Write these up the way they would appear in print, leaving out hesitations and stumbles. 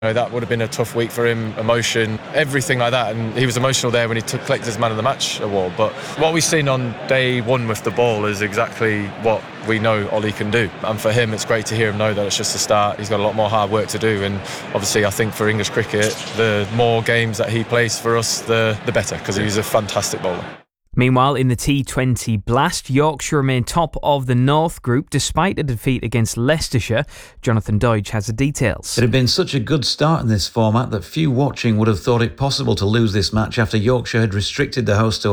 That would have been a tough week for him, emotion, everything like that, and he was emotional there when he collected his Man of the Match award. But what we've seen on day one with the ball is exactly what we know Ollie can do, and for him it's great to hear him know that it's just a start. He's got a lot more hard work to do, and obviously I think for English cricket the more games that he plays for us the better, because he's a fantastic bowler. Meanwhile, in the T20 Blast, Yorkshire remain top of the North Group despite a defeat against Leicestershire. Jonathan Doidge has the details. It had been such a good start in this format that few watching would have thought it possible to lose this match after Yorkshire had restricted the host to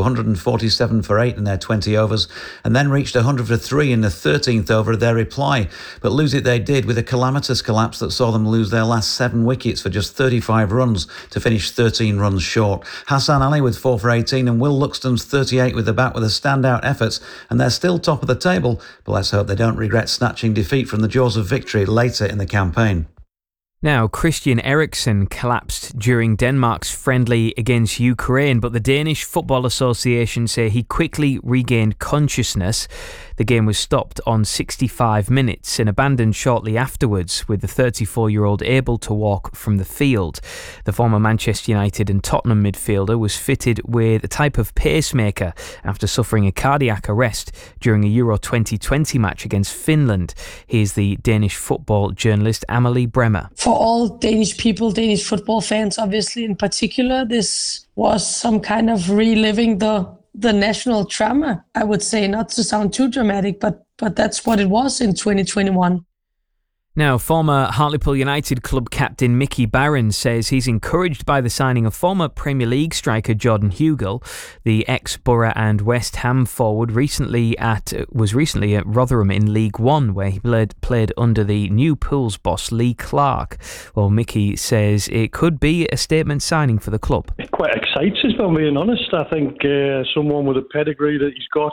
147 for 8 in their 20 overs and then reached 100 for 3 in the 13th over of their reply. But lose it they did, with a calamitous collapse that saw them lose their last 7 wickets for just 35 runs to finish 13 runs short. Hassan Ali with 4 for 18 and Will Luxton's 38 with the bat with a standout efforts, and they're still top of the table, but let's hope they don't regret snatching defeat from the jaws of victory later in the campaign. Now, Christian Eriksen collapsed during Denmark's friendly against Ukraine, but the Danish Football Association say he quickly regained consciousness. The game was stopped on 65 minutes and abandoned shortly afterwards, with the 34-year-old able to walk from the field. The former Manchester United and Tottenham midfielder was fitted with a type of pacemaker after suffering a cardiac arrest during a Euro 2020 match against Finland. Here's the Danish football journalist Amalie Bremer. For all Danish people, Danish football fans, obviously in particular, this was some kind of reliving the national trauma, I would say, not to sound too dramatic, but that's what it was in 2021. Now, former Hartlepool United club captain Mickey Barron says he's encouraged by the signing of former Premier League striker Jordan Hugill. The ex-Borough and West Ham forward was recently at Rotherham in League One, where he played under the new Pools boss Lee Clark. Well, Mickey says it could be a statement signing for the club. It quite excites us, if I'm being honest. I think someone with a pedigree that he's got,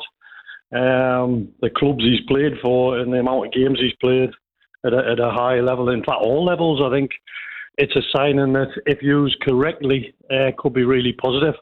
the clubs he's played for and the amount of games he's played at a high level, in fact all levels, I think it's a signing that, if used correctly, could be really positive.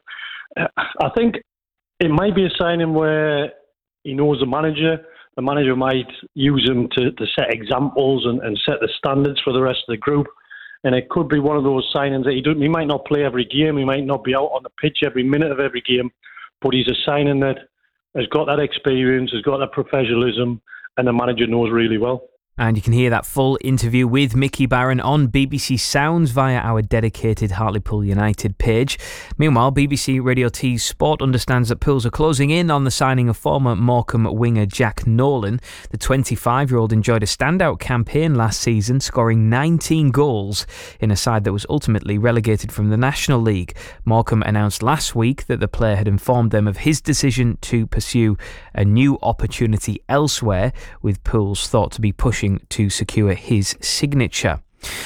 I think it might be a signing where he knows the manager might use him to set examples and set the standards for the rest of the group, and it could be one of those signings that he might not play every game, he might not be out on the pitch every minute of every game, but he's a signing that has got that experience, has got that professionalism, and the manager knows really well. And you can hear that full interview with Mickey Barron on BBC Sounds via our dedicated Hartlepool United page. Meanwhile, BBC Radio T's Sport understands that Pools are closing in on the signing of former Morecambe winger Jack Nolan. The 25-year-old enjoyed a standout campaign last season, scoring 19 goals in a side that was ultimately relegated from the National League. Morecambe announced last week that the player had informed them of his decision to pursue a new opportunity elsewhere, with Pools thought to be pushing to secure his signature.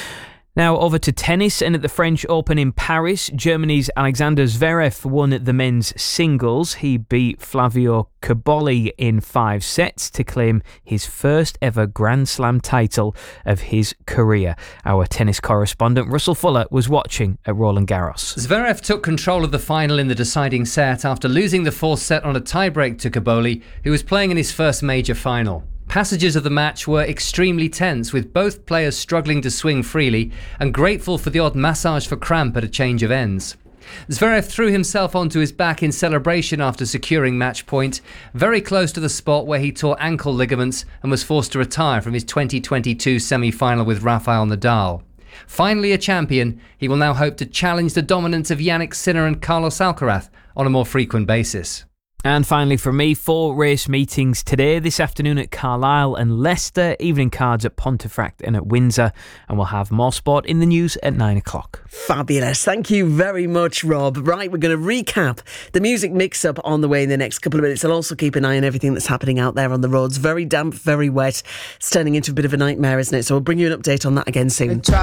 Now over to tennis, and at the French Open in Paris, Germany's Alexander Zverev won the men's singles. He beat Flavio Cobolli in 5 sets to claim his first ever Grand Slam title of his career. Our tennis correspondent Russell Fuller was watching at Roland Garros. Zverev took control of the final in the deciding set after losing the 4th set on a tiebreak to Cobolli, who was playing in his first major final. Passages of the match were extremely tense, with both players struggling to swing freely and grateful for the odd massage for cramp at a change of ends. Zverev threw himself onto his back in celebration after securing match point, very close to the spot where he tore ankle ligaments and was forced to retire from his 2022 semi-final with Rafael Nadal. Finally a champion, he will now hope to challenge the dominance of Jannik Sinner and Carlos Alcaraz on a more frequent basis. And finally from me, 4 race meetings today. This afternoon at Carlisle and Leicester, evening cards at Pontefract and at Windsor, and we'll have more sport in the news at 9 o'clock. Fabulous. Thank you very much, Rob. Right, we're going to recap the music mix-up on the way in the next couple of minutes. I'll also keep an eye on everything that's happening out there on the roads. Very damp, very wet. It's turning into a bit of a nightmare, isn't it? So we'll bring you an update on that again soon.